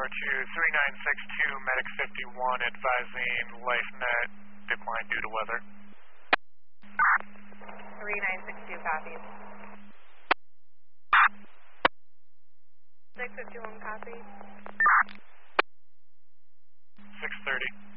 to 3962, Medic 51, advising LifeNet declined due to weather. 3962 copies. 651 copies. 630.